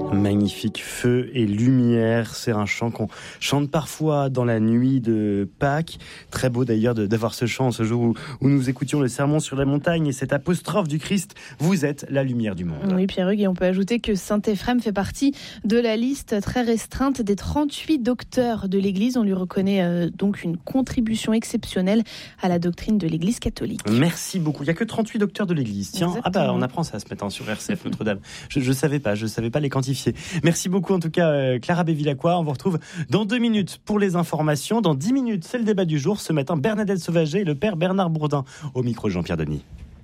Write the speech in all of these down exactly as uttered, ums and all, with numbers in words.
Magnifique, feu et lumière, c'est un chant qu'on chante parfois dans la nuit de Pâques. Très beau d'ailleurs de, d'avoir ce chant ce jour où, où nous écoutions le sermon sur la montagne et cette apostrophe du Christ, vous êtes la lumière du monde. Oui, Pierre-Hugues, et on peut ajouter que Saint-Éphrem fait partie de la liste très restreinte des trente-huit docteurs de l'Église. On lui reconnaît euh, donc une contribution exceptionnelle à la doctrine de l'Église catholique. Merci beaucoup. Il n'y a que trente-huit docteurs de l'Église. Tiens, Exactement. ah bah on apprend ça ce matin sur R C F Notre-Dame. Je ne savais pas, je savais pas les quantifier. Merci beaucoup en tout cas euh, Clara Bévilacqua. On vous retrouve dans deux minutes pour les informations. Dans dix minutes, c'est le débat du jour. Ce matin, Bernadette Sauvager et le père Bernard Bourdin. Au micro de Jean-Pierre Denis.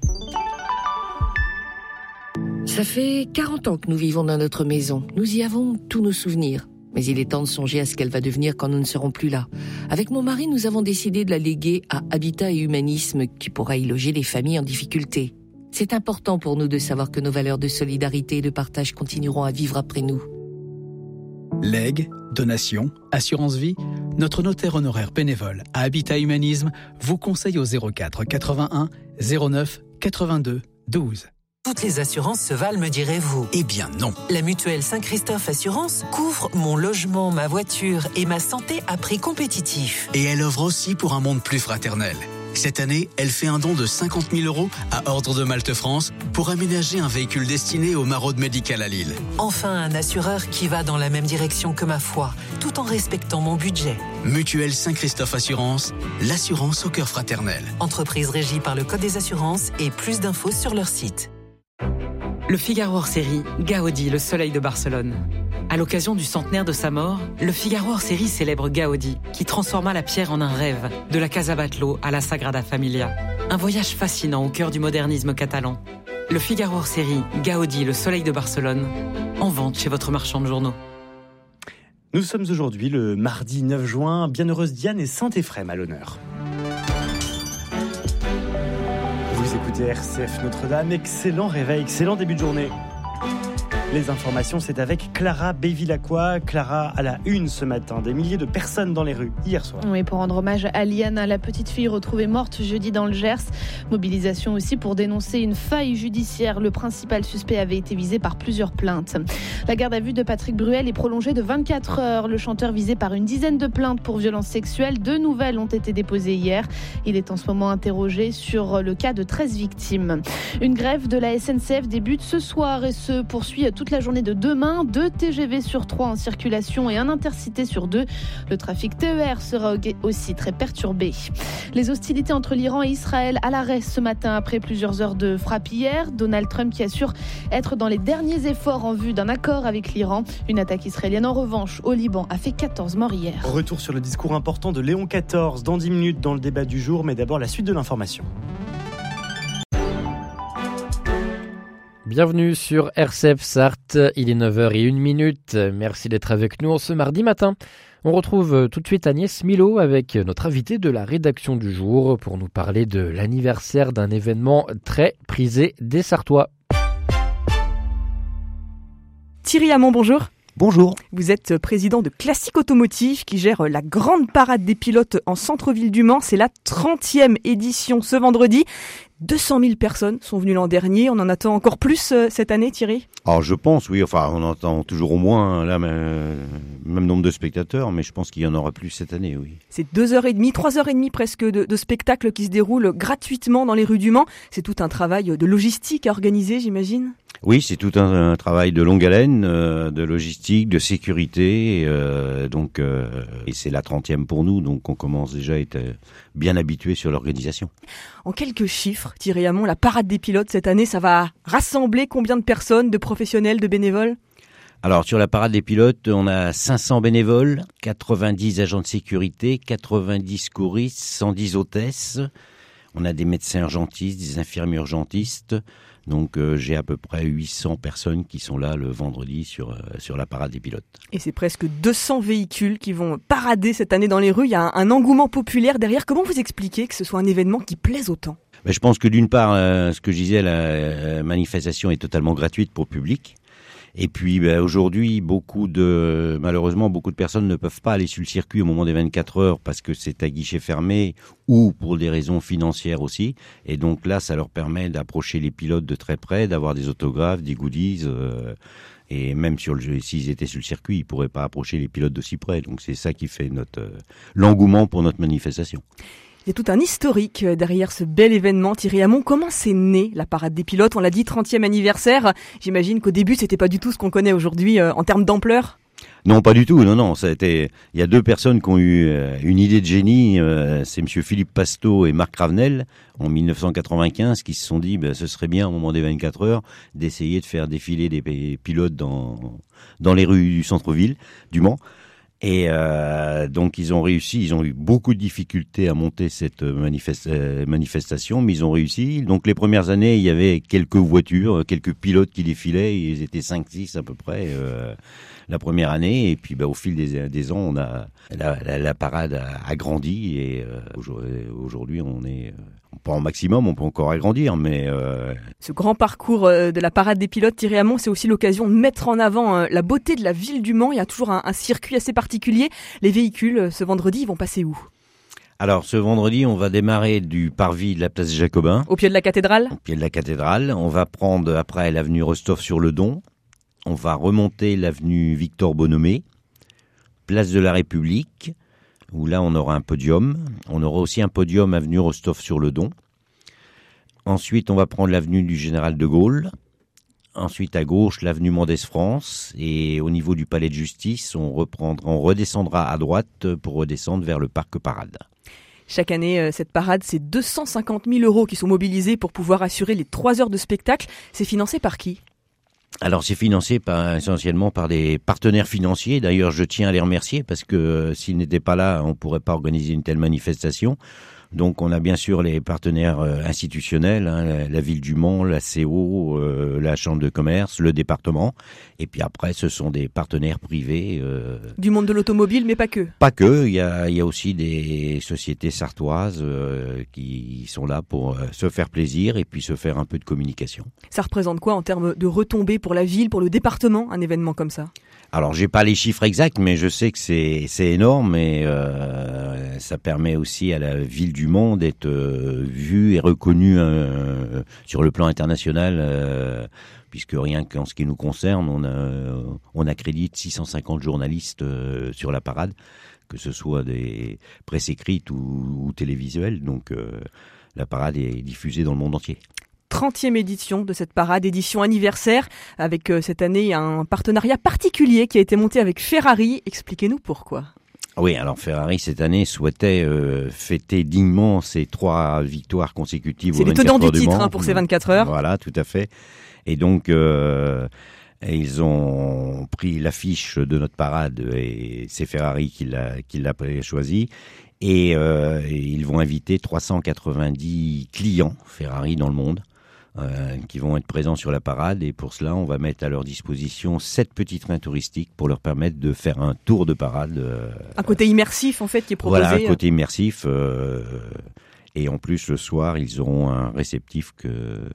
Ça fait quarante ans que nous vivons dans notre maison. Nous y avons tous nos souvenirs. Mais il est temps de songer à ce qu'elle va devenir quand nous ne serons plus là. Avec mon mari, nous avons décidé de la léguer à Habitat et Humanisme, qui pourra y loger les familles en difficulté. C'est important pour nous de savoir que nos valeurs de solidarité et de partage continueront à vivre après nous. Legs, donations, assurance vie, notre notaire honoraire bénévole à Habitat Humanisme vous conseille au zéro quatre quatre-vingt-un zéro neuf quatre-vingt-deux douze. Toutes les assurances se valent, me direz-vous. Eh bien non. La mutuelle Saint-Christophe Assurance couvre mon logement, ma voiture et ma santé à prix compétitif. Et elle œuvre aussi pour un monde plus fraternel. Cette année, elle fait un don de cinquante mille euros à Ordre de Malte France pour aménager un véhicule destiné aux maraudes médicales à Lille. Enfin, un assureur qui va dans la même direction que ma foi, tout en respectant mon budget. Mutuelle Saint-Christophe Assurance, l'assurance au cœur fraternel. Entreprise régie par le Code des assurances et plus d'infos sur leur site. Le Figaro hors série, Gaudi, le soleil de Barcelone. À l'occasion du centenaire de sa mort, le Figaro hors série célèbre Gaudi, qui transforma la pierre en un rêve, de la Casa Batlló à la Sagrada Familia. Un voyage fascinant au cœur du modernisme catalan. Le Figaro hors série, Gaudi, le soleil de Barcelone, en vente chez votre marchand de journaux. Nous sommes aujourd'hui le mardi neuf juin, Bienheureuse Diane et Saint-Éphrem à l'honneur. Vous écoutez R C F Notre-Dame, excellent réveil, excellent début de journée. Les informations, c'est avec Clara Bévilacqua. Clara, à la une ce matin, des milliers de personnes dans les rues hier soir. Oui, pour rendre hommage à Liana, la petite fille retrouvée morte jeudi dans le Gers. Mobilisation aussi pour dénoncer une faille judiciaire. Le principal suspect avait été visé par plusieurs plaintes. La garde à vue de Patrick Bruel est prolongée de vingt-quatre heures. Le chanteur visé par une dizaine de plaintes pour violences sexuelles. Deux nouvelles ont été déposées hier. Il est en ce moment interrogé sur le cas de treize victimes. Une grève de la S N C F débute ce soir et se poursuit toute la journée de demain. Deux T G V sur trois en circulation et un intercité sur deux. Le trafic T E R sera aussi très perturbé. Les hostilités entre l'Iran et Israël à l'arrêt ce matin après plusieurs heures de frappe hier. Donald Trump qui assure être dans les derniers efforts en vue d'un accord avec l'Iran. Une attaque israélienne en revanche au Liban a fait quatorze morts hier. Retour sur le discours important de Léon quatorze dans dix minutes dans le débat du jour, mais d'abord la suite de l'information. Bienvenue sur R C F Sarthe, il est neuf heures zéro un. Merci d'être avec nous en ce mardi matin. On retrouve tout de suite Agnès Milo avec notre invité de la rédaction du jour pour nous parler de l'anniversaire d'un événement très prisé des Sartois. Thierry Hamon, bonjour. Bonjour. Vous êtes président de Classique Automotive qui gère la grande parade des pilotes en centre-ville du Mans. C'est la trentième édition ce vendredi. deux cent mille personnes sont venues l'an dernier. On en attend encore plus euh, cette année, Thierry ? Alors je pense, oui, enfin on entend toujours au moins là, même, même nombre de spectateurs, mais je pense qu'il y en aura plus cette année, oui. C'est deux heures et demie, trois heures et demie presque de, de spectacles qui se déroulent gratuitement dans les rues du Mans. C'est tout un travail de logistique à organiser, j'imagine ? Oui, c'est tout un, un travail de longue haleine, euh, de logistique, de sécurité, euh, donc euh, et c'est la trentième pour nous, donc on commence déjà à être bien habitué sur l'organisation. En quelques chiffres, Thierry Hamon, la parade des pilotes cette année, ça va rassembler combien de personnes, de professionnels, de bénévoles ? Alors sur la parade des pilotes, on a cinq cents bénévoles, quatre-vingt-dix agents de sécurité, quatre-vingt-dix couristes, cent dix hôtesses. On a des médecins urgentistes, des infirmiers urgentistes. Donc euh, j'ai à peu près huit cents personnes qui sont là le vendredi sur, euh, sur la parade des pilotes. Et c'est presque deux cents véhicules qui vont parader cette année dans les rues. Il y a un, un engouement populaire derrière. Comment vous expliquez que ce soit un événement qui plaise autant ? Ben, je pense que d'une part, euh, ce que je disais, la euh, manifestation est totalement gratuite pour le public. Et puis ben, aujourd'hui, beaucoup de malheureusement beaucoup de personnes ne peuvent pas aller sur le circuit au moment des vingt-quatre heures parce que c'est à guichet fermé ou pour des raisons financières aussi. Et donc là, ça leur permet d'approcher les pilotes de très près, d'avoir des autographes, des goodies. Euh, et même sur le, s'ils étaient sur le circuit, ils pourraient pas approcher les pilotes de si près. Donc c'est ça qui fait notre euh, l'engouement pour notre manifestation. Il y a tout un historique derrière ce bel événement. Thierry Hamon, comment c'est né la parade des pilotes? On l'a dit, trentième anniversaire. J'imagine qu'au début, c'était pas du tout ce qu'on connaît aujourd'hui euh, en termes d'ampleur. Non, pas du tout. Non, non. Ça a été. Il y a deux personnes qui ont eu euh, une idée de génie. Euh, c'est Monsieur Philippe Pasteau et Marc Ravenel en dix-neuf cent quatre-vingt-quinze qui se sont dit, ben, ce serait bien au moment des vingt-quatre heures d'essayer de faire défiler des pilotes dans dans les rues du centre-ville du Mans. Et euh, donc ils ont réussi, ils ont eu beaucoup de difficultés à monter cette manifest- euh, manifestation, mais ils ont réussi. Donc les premières années, il y avait quelques voitures, quelques pilotes qui défilaient, ils étaient cinq six à peu près euh, la première année. Et puis bah, au fil des, des ans, on a la, la, la parade a, a grandi et euh, aujourd'hui on est pas en maximum, on peut encore agrandir, mais... Euh... Ce grand parcours de la parade des pilotes, Thierry Hamon, c'est aussi l'occasion de mettre en avant la beauté de la ville du Mans. Il y a toujours un, un circuit assez particulier. Les véhicules, ce vendredi, ils vont passer où? Alors, ce vendredi, on va démarrer du parvis de la place Jacobin. Au pied de la cathédrale? Au pied de la cathédrale. On va prendre après l'avenue Rostov-sur-le-Don. On va remonter l'avenue Victor Bonhomé, place de la République, où là, on aura un podium. On aura aussi un podium avenue Rostov-sur-le-Don. Ensuite, on va prendre l'avenue du Général de Gaulle. Ensuite, à gauche, l'avenue Mendès-France. Et au niveau du palais de justice, on, reprendra, on redescendra à droite pour redescendre vers le parc Parade. Chaque année, cette parade, c'est deux cent cinquante mille euros qui sont mobilisés pour pouvoir assurer les trois heures de spectacle. C'est financé par qui ? Alors c'est financé par, essentiellement par des partenaires financiers. D'ailleurs, je tiens à les remercier parce que euh, s'ils n'étaient pas là, on ne pourrait pas organiser une telle manifestation. Donc on a bien sûr les partenaires euh, institutionnels, hein, la, la ville du Mans, la C O, euh, la chambre de commerce, le département. Et puis après, ce sont des partenaires privés. Euh, du monde de l'automobile, mais pas que. Pas que. Il y a, il y a aussi des sociétés sartoises euh, qui sont là pour euh, se faire plaisir et puis se faire un peu de communication. Ça représente quoi en termes de retombées pour la ville, pour le département, un événement comme ça ? Alors, j'ai pas les chiffres exacts, mais je sais que c'est c'est énorme et euh, ça permet aussi à la ville du Mans d'être euh, vue et reconnue euh, sur le plan international, euh, puisque rien qu'en ce qui nous concerne, on a on accrédite six cent cinquante journalistes euh, sur la parade, que ce soit des presse écrites ou, ou télévisuelles. Donc, euh, la parade est diffusée dans le monde entier. trentième édition de cette parade, édition anniversaire, avec euh, cette année un partenariat particulier qui a été monté avec Ferrari. Expliquez-nous pourquoi. Oui, alors Ferrari cette année souhaitait euh, fêter dignement ses trois victoires consécutives. C'est les tenants du titre hein, pour ces vingt-quatre heures. Voilà, tout à fait. Et donc euh, ils ont pris l'affiche de notre parade et c'est Ferrari qui l'a qui l'a choisi. Et, euh, et ils vont inviter trois cent quatre-vingt-dix clients Ferrari dans le monde. Euh, qui vont être présents sur la parade et pour cela on va mettre à leur disposition sept petits trains touristiques pour leur permettre de faire un tour de parade. Euh, un côté immersif en fait qui est proposé. Voilà, un côté immersif euh, et en plus le soir ils auront un réceptif que,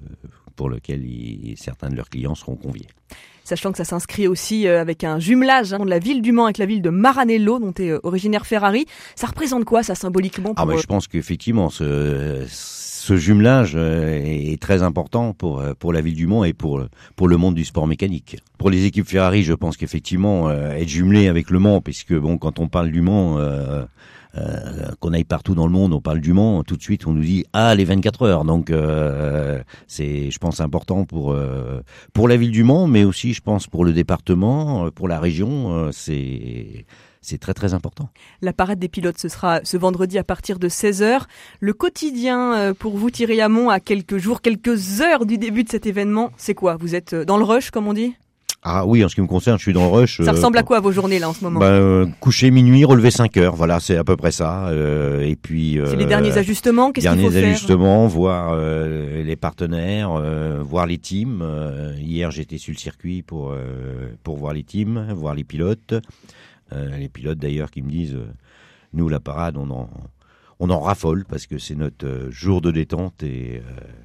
pour lequel ils, certains de leurs clients seront conviés. Sachant que ça s'inscrit aussi avec un jumelage hein, de la ville du Mans avec la ville de Maranello, dont est originaire Ferrari. Ça représente quoi, ça, symboliquement pour... Ah bah, je pense qu'effectivement, ce, ce jumelage est très important pour, pour la ville du Mans et pour, pour le monde du sport mécanique. Pour les équipes Ferrari, je pense qu'effectivement, être jumelé avec le Mans, puisque bon, quand on parle du Mans... Euh, Euh, qu'on aille partout dans le monde, on parle du Mans, tout de suite on nous dit ah les vingt-quatre heures. Donc euh, c'est, je pense, important pour euh, pour la ville du Mans, mais aussi je pense pour le département, pour la région. Euh, c'est c'est très très important. La parade des pilotes, ce sera ce vendredi à partir de seize heures. Le quotidien pour vous, Thierry Hamon, à quelques jours, quelques heures du début de cet événement, c'est quoi ? Vous êtes dans le rush, comme on dit ? Ah oui, en ce qui me concerne, je suis dans le rush. Ça ressemble euh, à quoi vos journées là en ce moment ? bah, euh, coucher minuit, relever cinq heures, voilà, c'est à peu près ça. Euh, et puis euh, c'est les derniers ajustements. Qu'est-ce derniers qu'il faut faire ? ajustements, voir euh, les partenaires, euh, voir les teams. Euh, hier, j'étais sur le circuit pour euh, pour voir les teams, voir les pilotes. Euh, les pilotes d'ailleurs qui me disent, euh, nous la parade, on en on en raffole parce que c'est notre euh, jour de détente et euh,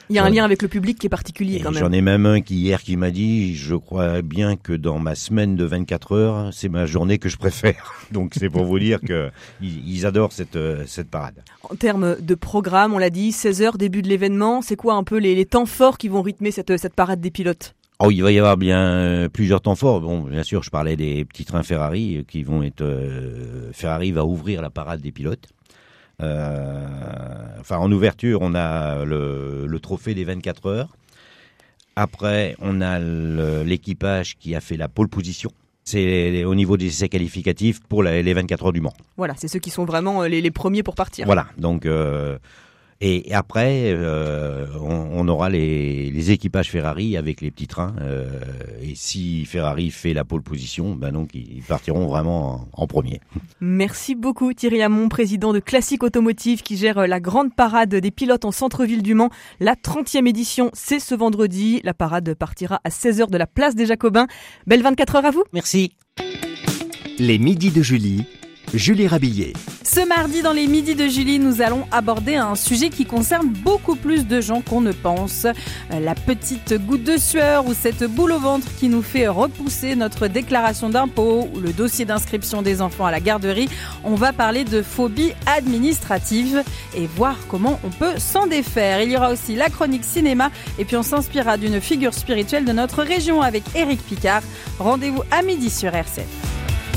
Il y a un lien avec le public qui est particulier quand même. J'en ai même un qui hier qui m'a dit, je crois bien que dans ma semaine de vingt-quatre heures, c'est ma journée que je préfère. Donc c'est pour vous dire que ils adorent cette cette parade. En termes de programme, on l'a dit, seize heures, début de l'événement. C'est quoi un peu les, les temps forts qui vont rythmer cette cette parade des pilotes? Oh, il va y avoir bien euh, plusieurs temps forts. Bon, bien sûr, je parlais des petits trains Ferrari euh, qui vont être. Euh, Ferrari va ouvrir la parade des pilotes. Euh, enfin, en ouverture, on a le, le trophée des vingt-quatre heures. Après, on a le, l'équipage qui a fait la pole position. C'est au niveau des essais qualificatifs pour la, les vingt-quatre heures du Mans. Voilà, c'est ceux qui sont vraiment les, les premiers pour partir. Voilà, donc. Euh, Et après, euh, on, on aura les, les équipages Ferrari avec les petits trains. Euh, et si Ferrari fait la pole position, ben donc ils partiront vraiment en, en premier. Merci beaucoup Thierry Hamon, président de Classique Automotive, qui gère la grande parade des pilotes en centre-ville du Mans. La trentième édition, c'est ce vendredi. La parade partira à seize heures de la place des Jacobins. Belle vingt-quatre heures à vous. Merci. Les midis de Julie. Julie Rabillet. Ce mardi, dans les midis de Julie, nous allons aborder un sujet qui concerne beaucoup plus de gens qu'on ne pense. La petite goutte de sueur ou cette boule au ventre qui nous fait repousser notre déclaration d'impôt ou le dossier d'inscription des enfants à la garderie. On va parler de phobie administrative et voir comment on peut s'en défaire. Il y aura aussi la chronique cinéma et puis on s'inspirera d'une figure spirituelle de notre région avec Éric Picard. Rendez-vous à midi sur R C F.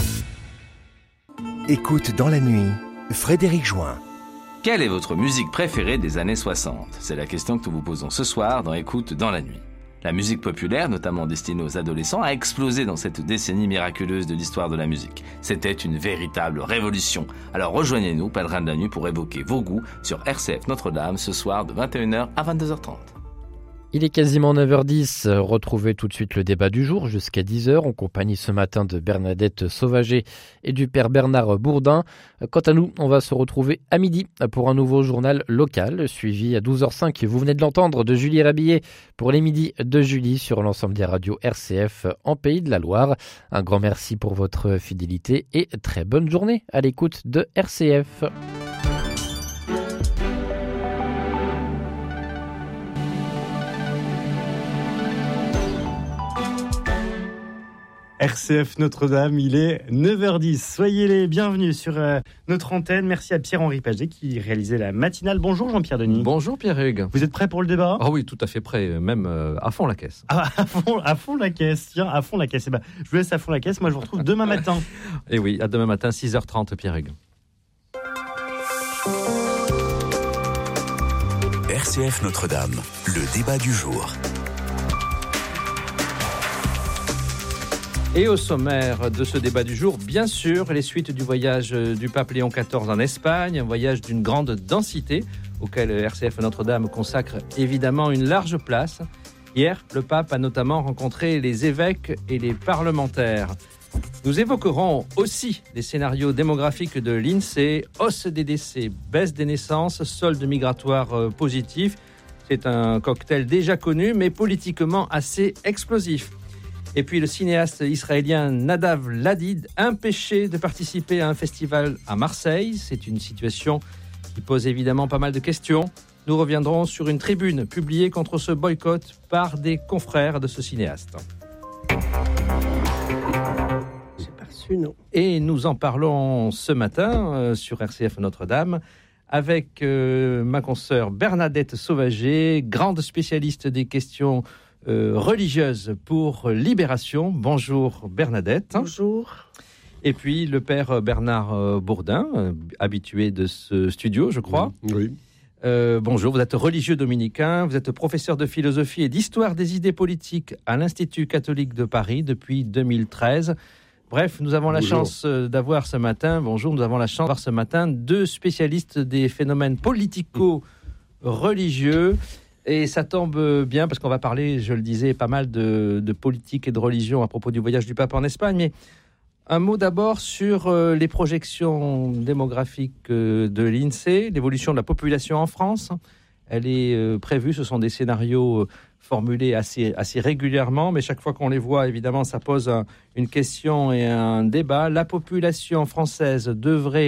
Écoute dans la nuit, Frédéric Join. Quelle est votre musique préférée des années soixante? C'est la question que nous vous posons ce soir dans Écoute dans la nuit. La musique populaire, notamment destinée aux adolescents, a explosé dans cette décennie miraculeuse de l'histoire de la musique. C'était une véritable révolution. Alors rejoignez-nous, pèlerins de la nuit, pour évoquer vos goûts sur R C F Notre-Dame ce soir de vingt et une heures à vingt-deux heures trente. Il est quasiment neuf heures dix. Retrouvez tout de suite le débat du jour jusqu'à dix heures en compagnie ce matin de Bernadette Sauvager et du père Bernard Bourdin. Quant à nous, on va se retrouver à midi pour un nouveau journal local suivi à douze heures cinq. Vous venez de l'entendre, de Julie Rabillet pour les midis de Julie sur l'ensemble des radios R C F en Pays de la Loire. Un grand merci pour votre fidélité et très bonne journée à l'écoute de R C F. R C F Notre-Dame, il est neuf heures dix. Soyez les bienvenus sur euh, notre antenne. Merci à Pierre-Henri Paget qui réalisait la matinale. Bonjour Jean-Pierre Denis. Bonjour Pierre-Hugues. Vous êtes prêt pour le débat? Ah oui, tout à fait prêt, même euh, à fond la caisse. Ah, à fond, à fond la caisse, tiens, à fond la caisse. Eh ben, je vous laisse à fond la caisse, moi je vous retrouve demain matin. Et oui, à demain matin, six heures trente Pierre-Hugues. R C F Notre-Dame, le débat du jour. Et au sommaire de ce débat du jour, bien sûr, les suites du voyage du pape Léon quatorze en Espagne, un voyage d'une grande densité auquel R C F Notre-Dame consacre évidemment une large place. Hier, le pape a notamment rencontré les évêques et les parlementaires. Nous évoquerons aussi les scénarios démographiques de l'INSEE, hausse des décès, baisse des naissances, solde migratoire positif. C'est un cocktail déjà connu, mais politiquement assez explosif. Et puis le cinéaste israélien Nadav Ladid, empêché de participer à un festival à Marseille. C'est une situation qui pose évidemment pas mal de questions. Nous reviendrons sur une tribune publiée contre ce boycott par des confrères de ce cinéaste. J'ai pas reçu, non. Et nous en parlons ce matin euh, sur R C F Notre-Dame avec euh, ma consoeur Bernadette Sauvager, grande spécialiste des questions Euh, religieuse pour Libération. Bonjour Bernadette. Bonjour. Et puis le père Bernard Bourdin, euh, habitué de ce studio, je crois. Oui. Euh, bonjour, vous êtes religieux dominicain, vous êtes professeur de philosophie et d'histoire des idées politiques à l'Institut catholique de Paris depuis deux mille treize. Bref, nous avons la bonjour. chance d'avoir ce matin, bonjour, nous avons la chance d'avoir ce matin deux spécialistes des phénomènes politico-religieux. Et ça tombe bien parce qu'on va parler, je le disais, pas mal de, de politique et de religion à propos du voyage du pape en Espagne. Mais un mot d'abord sur euh, les projections démographiques euh, de l'INSEE, l'évolution de la population en France. Elle est euh, prévue, ce sont des scénarios euh, formulés assez, assez régulièrement, mais chaque fois qu'on les voit, évidemment, ça pose un, une question et un débat. La population française devrait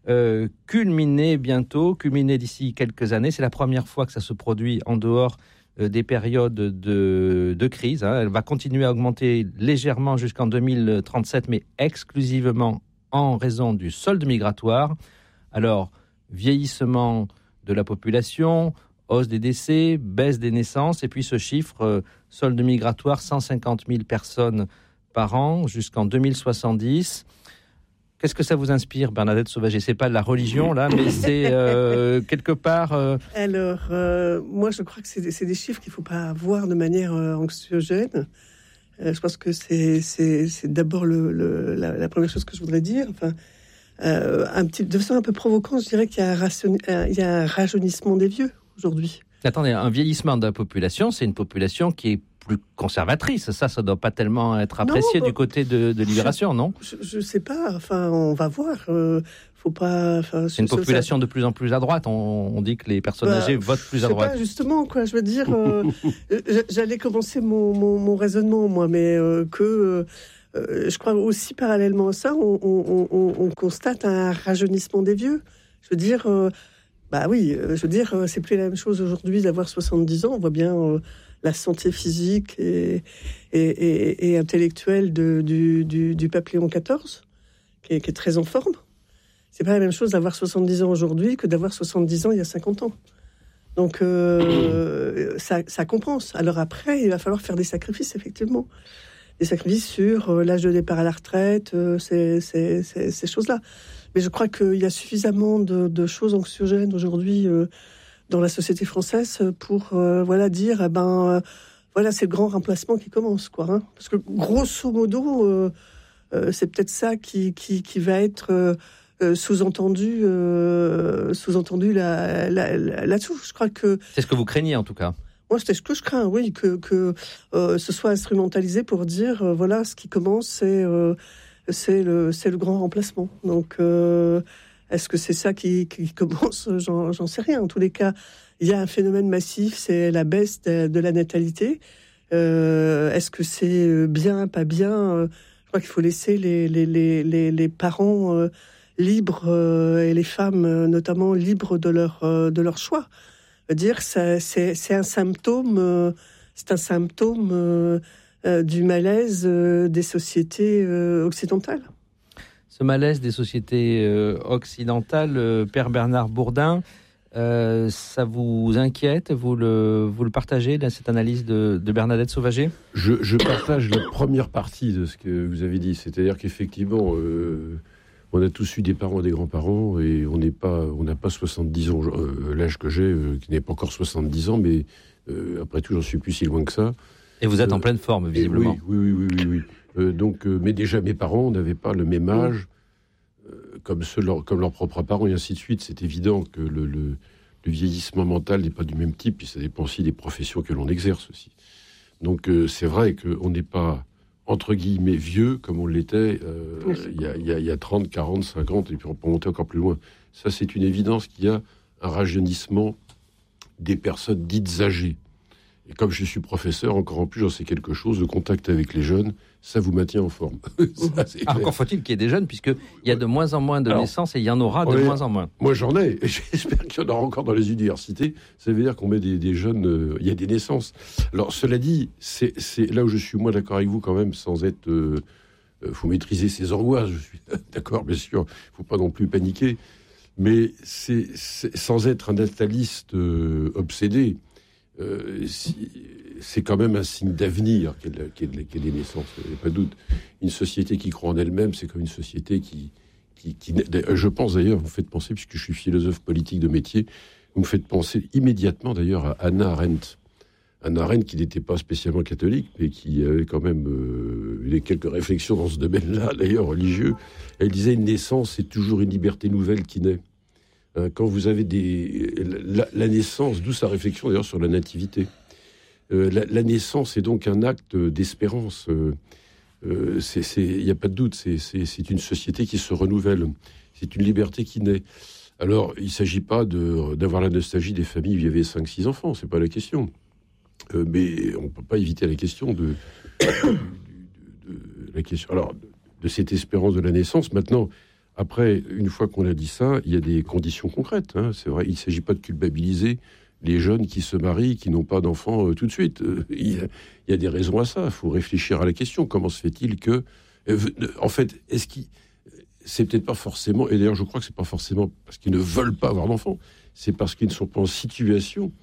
euh, culminer bientôt, culminer d'ici quelques années. C'est la première fois que ça se produit en dehors euh, des périodes de, de crise. Hein. Elle va continuer à augmenter légèrement jusqu'en deux mille trente-sept, mais exclusivement en raison du solde migratoire. Alors, vieillissement de la population, hausse des décès, baisse des naissances, et puis ce chiffre, euh, solde migratoire, cent cinquante mille personnes par an jusqu'en deux mille soixante-dix. Qu'est-ce que ça vous inspire, Bernadette Sauvager ? C'est pas de la religion, là, mais c'est euh, quelque part... Euh... Alors, euh, moi, je crois que c'est des, c'est des chiffres qu'il ne faut pas voir de manière euh, anxiogène. Euh, je pense que c'est, c'est, c'est d'abord le, le, la, la première chose que je voudrais dire. Enfin, euh, un petit, de façon un peu provocante, je dirais qu'il y a un, ration, un, il y a un rajeunissement des vieux aujourd'hui. Attendez, un vieillissement de la population, c'est une population qui est plus conservatrice. Ça, ça ne doit pas tellement être apprécié non, du côté de, de Libération, je, non ? Je ne sais pas. Enfin, on va voir. Euh, faut pas. Enfin, c'est une population ça... de plus en plus à droite. On, on dit que les personnes bah, âgées votent plus à droite. Pas, justement, quoi. Je veux dire, euh, j'allais commencer mon, mon, mon raisonnement, moi, mais euh, que euh, je crois aussi parallèlement à ça, on, on, on, on constate un rajeunissement des vieux. Je veux dire. Euh, Bah oui, je veux dire, c'est plus la même chose aujourd'hui d'avoir soixante-dix ans. On voit bien euh, la santé physique et, et, et, et intellectuelle de, du, du, du pape Léon quatorze, qui est, qui est très en forme. C'est pas la même chose d'avoir soixante-dix ans aujourd'hui que d'avoir soixante-dix ans il y a cinquante ans. Donc, euh, ça, ça compense. Alors après, il va falloir faire des sacrifices, effectivement. Des sacrifices sur euh, l'âge de départ à la retraite, euh, ces, ces, ces, ces choses-là. Mais je crois qu'il y a suffisamment de, de choses anxiogènes aujourd'hui euh, dans la société française pour euh, voilà, dire, eh ben, euh, voilà, c'est le grand remplacement qui commence, quoi. Hein. Parce que grosso modo, euh, euh, c'est peut-être ça qui, qui, qui va être euh, sous-entendu, euh, sous-entendu là, là, là, là-dessous. Je crois que... C'est ce que vous craignez, en tout cas. Moi, c'est ce que je crains, oui, que, que euh, ce soit instrumentalisé pour dire, euh, voilà, ce qui commence, c'est... Euh, C'est le, c'est le grand remplacement. Donc, euh, est-ce que c'est ça qui, qui commence ? j'en, j'en sais rien. En tous les cas, il y a un phénomène massif, c'est la baisse de, de la natalité. Euh, est-ce que c'est bien, pas bien ? Je crois qu'il faut laisser les, les, les, les, les parents euh, libres euh, et les femmes euh, notamment libres de leur, euh, de leur choix. Dire, ça, c'est, c'est un symptôme, euh, c'est un symptôme. Euh, Euh, du malaise euh, des sociétés euh, occidentales. Ce malaise des sociétés euh, occidentales, euh, Père Bernard Bourdin, euh, ça vous inquiète ? Vous le, vous le partagez, là, cette analyse de, de Bernadette Sauvager ? je, je partage la première partie de ce que vous avez dit, c'est-à-dire qu'effectivement, euh, on a tous eu des parents et des grands-parents, et on n'est pas, on n'a pas soixante-dix ans, euh, l'âge que j'ai, euh, qui n'est pas encore soixante-dix ans, mais euh, après tout, j'en suis plus si loin que ça. Et vous êtes euh, en pleine forme, visiblement. Oui, oui, oui, oui. oui. Euh, donc, euh, mais déjà, mes parents n'avaient pas le même âge euh, comme, ceux, leur, comme leurs propres parents, et ainsi de suite. C'est évident que le, le, le vieillissement mental n'est pas du même type, puis ça dépend aussi des professions que l'on exerce aussi. Donc, euh, c'est vrai qu'on n'est pas, entre guillemets, vieux, comme on l'était euh, il y, a, y, a, y a trente, quarante, cinquante, et puis on peut monter encore plus loin. Ça, c'est une évidence qu'il y a un rajeunissement des personnes dites âgées. Et comme je suis professeur, encore en plus, j'en sais quelque chose, le contact avec les jeunes, ça vous maintient en forme. ça, ah, encore faut-il qu'il y ait des jeunes, puisqu'il y a de moins en moins de Alors, naissances et il y en aura de ouais, moins en moins. Moi, j'en ai, et j'espère qu'il y en aura encore dans les universités. Ça veut dire qu'on met des, des jeunes... Euh, il y a des naissances. Alors, cela dit, c'est, c'est là où je suis, moi, d'accord avec vous, quand même, sans être... Il euh, euh, faut maîtriser ses angoisses, je suis d'accord, bien sûr. Il ne faut pas non plus paniquer. Mais c'est, c'est, sans être un nataliste euh, obsédé... Euh, si, c'est quand même un signe d'avenir qu'elle, qu'elle, qu'elle est naissance, il n'y a pas de doute. Une société qui croit en elle-même, c'est comme une société qui, qui, qui... Je pense d'ailleurs, vous me faites penser, puisque je suis philosophe politique de métier, vous me faites penser immédiatement d'ailleurs à Hannah Arendt. Hannah Arendt qui n'était pas spécialement catholique, mais qui avait quand même euh, eu quelques réflexions dans ce domaine-là, d'ailleurs religieux. Elle disait, une naissance, c'est toujours une liberté nouvelle qui naît. Quand vous avez des, la, la naissance, d'où sa réflexion d'ailleurs sur la nativité. Euh, la, la naissance est donc un acte d'espérance. Euh, euh, c'est, c'est, il n'y a pas de doute, c'est, c'est, c'est une société qui se renouvelle. C'est une liberté qui naît. Alors, il ne s'agit pas de, d'avoir la nostalgie des familles où il y avait cinq six enfants, c'est pas la question. Euh, mais on ne peut pas éviter la question de, de, de, de la question. Alors, de cette espérance de la naissance. Maintenant, Après, une fois qu'on a dit ça, il y a des conditions concrètes. Hein, c'est vrai, il ne s'agit pas de culpabiliser les jeunes qui se marient, qui n'ont pas d'enfants euh, tout de suite. Euh, il, y a, il y a des raisons à ça. Il faut réfléchir à la question. Comment se fait-il que... Euh, en fait, est-ce qu'il... C'est peut-être pas forcément... Et d'ailleurs, je crois que c'est pas forcément parce qu'ils ne veulent pas avoir d'enfants. C'est parce qu'ils ne sont pas en situation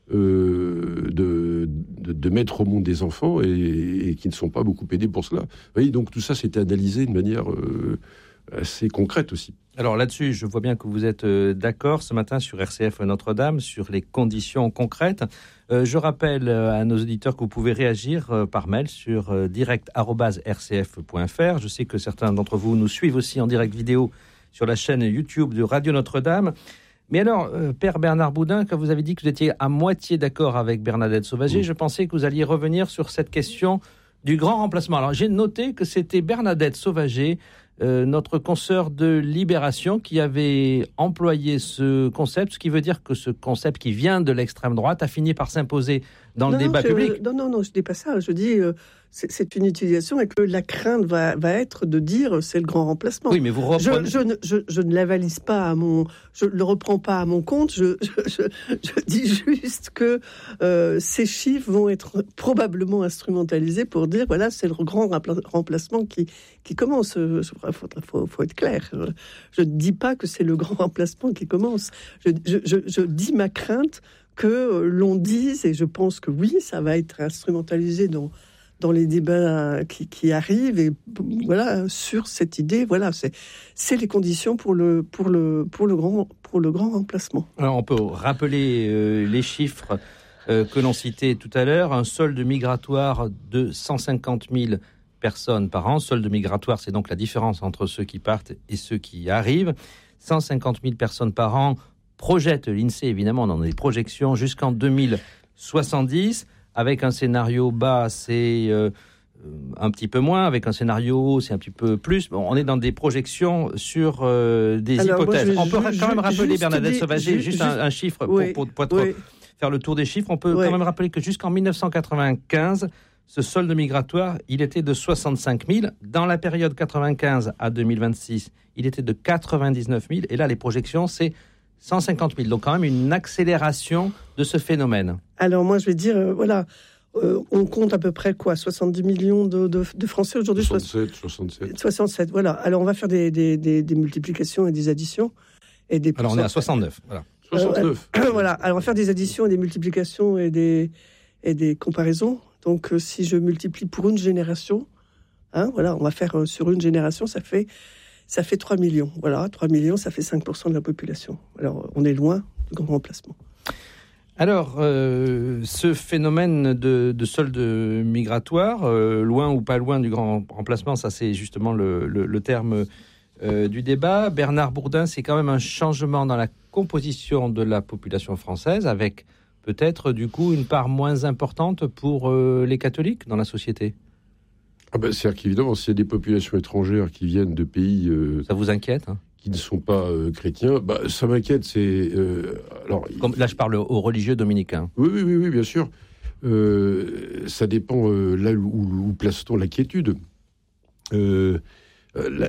euh, de, de, de mettre au monde des enfants et, et qui ne sont pas beaucoup aidés pour cela. Vous voyez, donc tout ça, c'était analysé de manière euh, assez concrète aussi. Alors là-dessus, je vois bien que vous êtes euh, d'accord ce matin sur R C F Notre-Dame, sur les conditions concrètes. Euh, je rappelle euh, à nos auditeurs que vous pouvez réagir euh, par mail sur euh, direct arobase r c f point f r. Je sais que certains d'entre vous nous suivent aussi en direct vidéo sur la chaîne YouTube de Radio Notre-Dame. Mais alors, euh, Père Bernard Boudin, quand vous avez dit que vous étiez à moitié d'accord avec Bernadette Sauvager, mmh. je pensais que vous alliez revenir sur cette question du grand remplacement. Alors j'ai noté que c'était Bernadette Sauvager, Euh, notre consoeur de Libération, qui avait employé ce concept, ce qui veut dire que ce concept qui vient de l'extrême droite a fini par s'imposer dans non, le débat je, public. Non, non, non, je ne dis pas ça. Je dis euh, c'est, c'est une utilisation et que la crainte va, va être de dire c'est le grand remplacement. Oui, mais vous reprenez... Je, je, ne, je, je ne l'avalise pas à mon... Je ne le reprends pas à mon compte. Je, je, je, je dis juste que euh, ces chiffres vont être probablement instrumentalisés pour dire voilà, c'est le grand remplacement qui, qui commence. Il faut, faut, faut être clair. Je ne dis pas que c'est le grand remplacement qui commence. Je, je, je, je dis ma crainte que l'on dise, et je pense que oui, ça va être instrumentalisé dans, dans les débats qui, qui arrivent, et voilà, sur cette idée, voilà, c'est, c'est les conditions pour le, pour, le, pour, le grand, pour le grand remplacement. Alors on peut rappeler euh, les chiffres euh, que l'on citait tout à l'heure, un solde migratoire de cent cinquante mille personnes par an. Solde migratoire, c'est donc la différence entre ceux qui partent et ceux qui arrivent. cent cinquante mille personnes par an projette l'INSEE, évidemment, dans des projections jusqu'en deux mille soixante-dix, avec un scénario bas, c'est euh, un petit peu moins, avec un scénario haut, c'est un petit peu plus. Bon, on est dans des projections sur euh, des Alors, hypothèses. Moi, on peut ju- quand même rappeler, Bernadette Sauvager, juste, juste un, un chiffre oui, pour, pour, pour oui. faire le tour des chiffres. On peut oui. quand même rappeler que jusqu'en dix-neuf cent quatre-vingt-quinze, ce solde migratoire, il était de soixante-cinq mille. Dans la période quatre-vingt-quinze à deux mille vingt-six, il était de quatre-vingt-dix-neuf mille. Et là, les projections, c'est cent cinquante mille. Donc quand même une accélération de ce phénomène. Alors moi, je vais dire, euh, voilà, euh, on compte à peu près quoi, soixante-dix millions de, de, de Français aujourd'hui. soixante-sept, soixante-sept. soixante-sept, voilà. Alors on va faire des, des, des, des multiplications et des additions. Et des Alors on est à soixante-neuf, voilà. soixante-neuf. Euh, voilà, alors on va faire des additions et des multiplications et des, et des comparaisons. Donc, euh, si je multiplie pour une génération, hein, voilà, on va faire euh, sur une génération, ça fait, ça fait trois millions. Voilà, trois millions, ça fait cinq pour cent de la population. Alors, on est loin du grand remplacement. Alors, euh, ce phénomène de, de solde migratoire, euh, loin ou pas loin du grand remplacement, ça c'est justement le, le, le terme euh, du débat. Bernard Boudin, c'est quand même un changement dans la composition de la population française, avec peut-être, du coup, une part moins importante pour euh, les catholiques dans la société. Ah ben, c'est-à-dire qu'évidemment, s'il y a des populations étrangères qui viennent de pays... Euh, ça vous inquiète, hein, qui ne sont pas euh, chrétiens, bah, ça m'inquiète. C'est, euh, alors, Comme, là, je parle aux religieux dominicains. Oui, oui, oui, oui bien sûr. Euh, ça dépend euh, là où, où place-t-on l'inquiétude. Euh, la,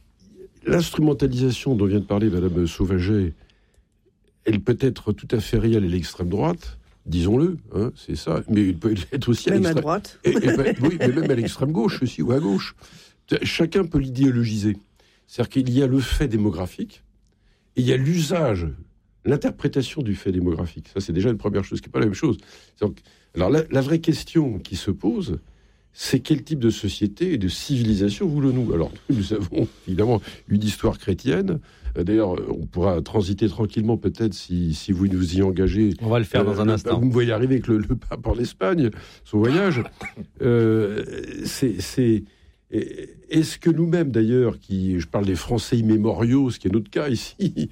l'instrumentalisation dont vient de parler Madame Sauvager, elle peut être tout à fait réelle à l'extrême droite, disons-le, hein, c'est ça, mais il peut être aussi à même l'extrême... à droite. Et, et, oui, mais même à l'extrême gauche aussi, ou à gauche. Chacun peut l'idéologiser. C'est-à-dire qu'il y a le fait démographique, et il y a l'usage, l'interprétation du fait démographique. Ça, c'est déjà une première chose, qui n'est pas la même chose. Donc, alors, la, la vraie question qui se pose, c'est quel type de société et de civilisation voulons-nous ? Alors, nous avons évidemment une histoire chrétienne. D'ailleurs, on pourra transiter tranquillement, peut-être, si, si vous nous y engagez. On va le faire euh, dans un le, instant. Vous me voyez arriver avec le, le pape en Espagne, son voyage. euh, c'est, c'est, est-ce que nous-mêmes, d'ailleurs, qui, je parle des Français immémoriaux, ce qui est notre cas ici,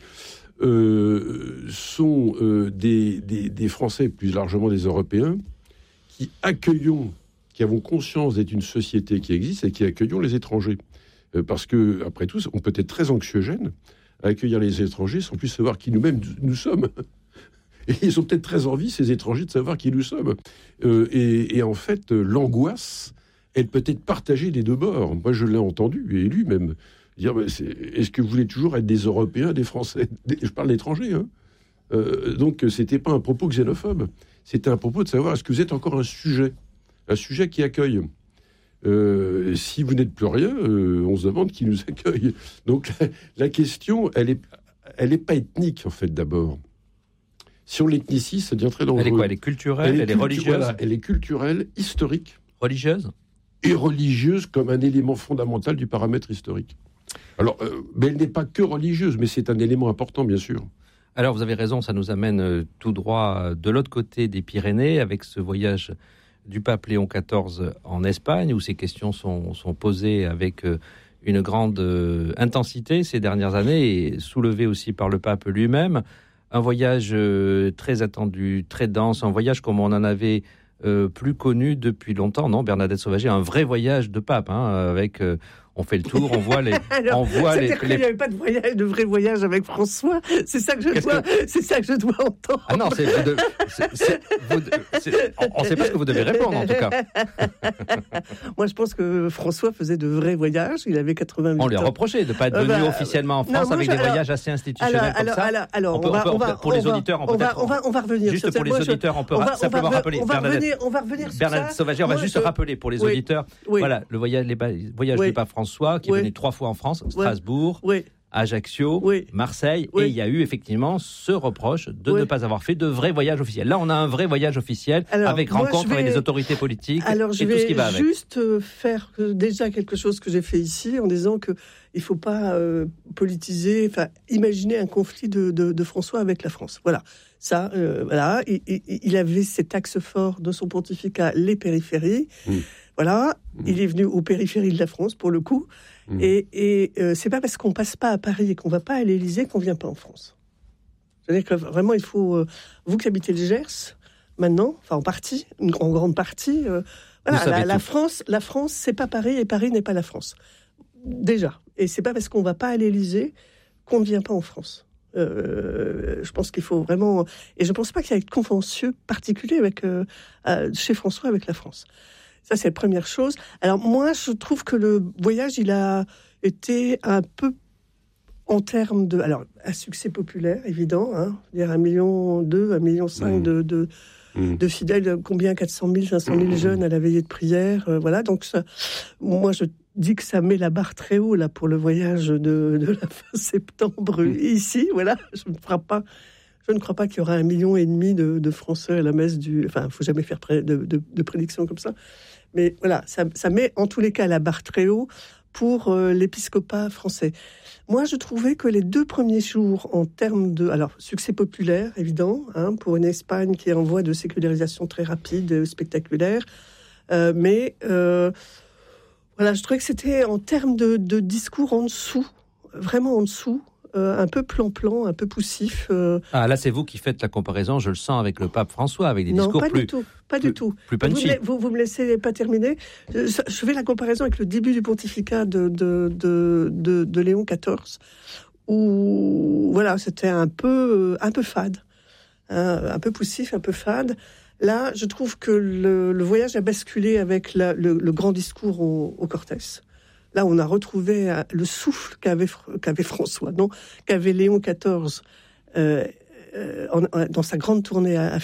euh, sont euh, des, des, des Français, plus largement des Européens, qui accueillons, qui avons conscience d'être une société qui existe et qui accueillons les étrangers. Euh, parce que, après tout, on peut être très anxiogène à accueillir les étrangers sans plus savoir qui nous-mêmes nous sommes. Et ils ont peut-être très envie, ces étrangers, de savoir qui nous sommes. Euh, et, et en fait, l'angoisse, elle peut être partagée des deux bords. Moi, je l'ai entendu et lu même. Dire, mais c'est, est-ce que vous voulez toujours être des Européens, des Français? Des, je parle d'étrangers. Hein. Euh, donc, c'était pas un propos xénophobe. C'était un propos de savoir, est-ce que vous êtes encore un sujet? Un sujet qui accueille. Euh, si vous n'êtes plus rien, euh, on se demande qui nous accueille. Donc, la, la question, elle est, elle est pas ethnique, en fait, d'abord. Sur l'ethnicisme, ça devient très dangereux. Elle est quoi? Elle est culturelle, elle est, elle est religieuse voilà, elle est culturelle, historique. Religieuse Et religieuse comme un élément fondamental du paramètre historique. Alors, euh, mais elle n'est pas que religieuse, mais c'est un élément important, bien sûr. Alors, vous avez raison, ça nous amène euh, tout droit de l'autre côté des Pyrénées, avec ce voyage du pape Léon quatorze en Espagne, où ces questions sont, sont posées avec euh, une grande euh, intensité ces dernières années, et soulevées aussi par le pape lui-même. Un voyage euh, très attendu, très dense, un voyage comme on en avait euh, plus connu depuis longtemps, non, Bernadette Sauvager, un vrai voyage de pape, hein, avec... Euh, on fait le tour, on voit les... Alors, on voit les, les... Il n'y avait pas de, voyage, de vrai voyage avec François, c'est ça que je, dois, que... C'est ça que je dois entendre. Ah non, c'est, de, c'est, c'est, vous, c'est, on ne sait pas ce que vous devez répondre, en tout cas. Moi, je pense que François faisait de vrais voyages, il avait quatre-vingt-huit ans. On lui a reproché de ne pas être venu euh, bah, officiellement en France non, avec je, des alors, voyages assez institutionnels alors, comme alors, ça. Alors, alors, on peut, on va, on peut, pour on les va, auditeurs, on, on, va, on, va, on va revenir. Juste pour les moi, auditeurs, on peut on va, simplement on va, rappeler. On va revenir, on va revenir sur Bernadette Sauvager, on va juste rappeler pour les auditeurs. Voilà, le voyage du pape François, qui est venu trois fois en France, Strasbourg, oui. Ajaccio, oui. Marseille, oui. et il y a eu effectivement ce reproche de oui. ne pas avoir fait de vrai voyage officiel. Là, on a un vrai voyage officiel alors, avec rencontre vais... avec des autorités politiques alors, et tout ce qui va avec. Je vais juste faire déjà quelque chose que j'ai fait ici en disant que il faut pas euh, politiser, enfin imaginer un conflit de, de, de François avec la France. Voilà, ça, euh, voilà, il, il, il avait cet axe fort de son pontificat, les périphéries. Mmh. Voilà, mmh. il est venu aux périphéries de la France pour le coup. Mmh. Et, et euh, c'est pas parce qu'on passe pas à Paris et qu'on va pas à l'Élysée qu'on vient pas en France. C'est-à-dire que vraiment, il faut euh, vous qui habitez le Gers maintenant, enfin en partie, en grande partie, euh, voilà, la, la France, la France, c'est pas Paris et Paris n'est pas la France. Déjà, et c'est pas parce qu'on va pas à l'Élysée qu'on ne vient pas en France. Euh, je pense qu'il faut vraiment, et je pense pas qu'il y ait de contentieux particulier avec euh, euh, chez François avec la France. Ça, c'est la première chose. Alors, moi, je trouve que le voyage, il a été un peu en termes de... Alors, un succès populaire, évident. Hein, dire un million deux, un million cinq mmh. de, de, mmh. de fidèles. Combien? quatre cent mille, cinq cent mille mmh. jeunes à la veillée de prière. Euh, voilà, donc ça, moi, je dis que ça met la barre très haut, là, pour le voyage de, de la fin septembre mmh. ici. Voilà, je ne crois pas... Je ne crois pas qu'il y aura un million et demi de, de Français à la messe du... Enfin, il ne faut jamais faire pré... de, de, de prédiction comme ça. Mais voilà, ça, ça met en tous les cas la barre très haut pour euh, l'épiscopat français. Moi, je trouvais que les deux premiers jours, en termes de... Alors, succès populaire, évident, hein, pour une Espagne qui est en voie de sécularisation très rapide, spectaculaire. Euh, mais, euh, voilà, je trouvais que c'était en termes de, de discours en dessous, vraiment en dessous. Euh, un peu plan-plan, un peu poussif. Euh... Ah, là, c'est vous qui faites la comparaison, je le sens, avec le pape François, avec des non, discours pas plus... du tout, pas plus, du tout. Plus punchy. Vous, vous, vous me laissez pas terminer. Je, je fais la comparaison avec le début du pontificat de, de, de, de, de Léon quatorze, où, voilà, c'était un peu, un peu fade, hein, un peu poussif, un peu fade. Là, je trouve que le, le voyage a basculé avec la, le, le grand discours au, au Cortès. Là, on a retrouvé le souffle qu'avait, qu'avait François, non, qu'avait Léon quatorze euh, euh, en, dans sa grande tournée à, à